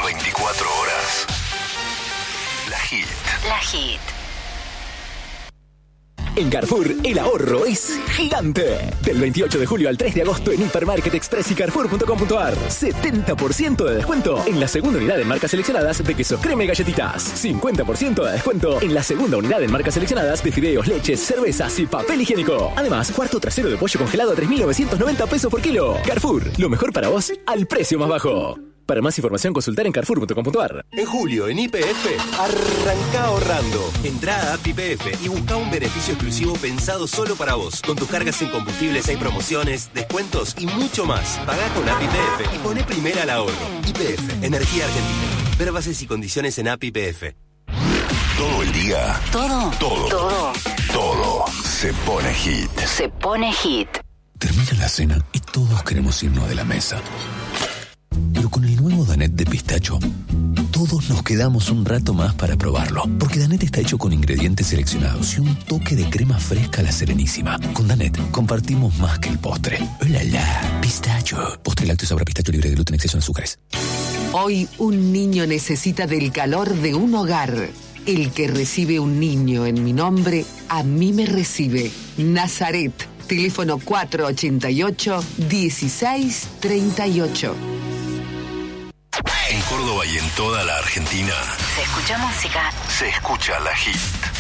24 horas. La Hit. La Hit. En Carrefour, el ahorro es gigante. Del 28 de julio al 3 de agosto en Hipermarket Express y Carrefour.com.ar. 70% de descuento en la segunda unidad en marcas seleccionadas de quesos crema y galletitas. 50% de descuento en la segunda unidad en marcas seleccionadas de fideos, leches, cervezas y papel higiénico. Además, cuarto trasero de pollo congelado a 3.990 pesos por kilo. Carrefour, lo mejor para vos al precio más bajo. Para más información, consultar en Carrefour.com.ar. En julio, en YPF, arranca ahorrando. Entrá a App YPF y busca un beneficio exclusivo pensado solo para vos. Con tus cargas en combustibles hay promociones, descuentos y mucho más. Pagá con App YPF y poné primera al ahorro. YPF, Energía Argentina. Ver bases y condiciones en App YPF. Todo el día. Todo. Todo se pone hit. Se pone hit. Termina la cena y todos queremos irnos de la mesa. Pero con el nuevo Danette de pistacho, todos nos quedamos un rato más para probarlo. Porque Danette está hecho con ingredientes seleccionados y un toque de crema fresca a la Serenísima. Con Danette compartimos más que el postre. ¡Hola, la! Pistacho. Postre lácteo sabor a pistacho libre de gluten, exceso en azúcares. Hoy un niño necesita del calor de un hogar. El que recibe un niño en mi nombre, a mí me recibe. Nazaret. Teléfono 488-1638. En Córdoba y en toda la Argentina Se escucha música. se escucha La Hit.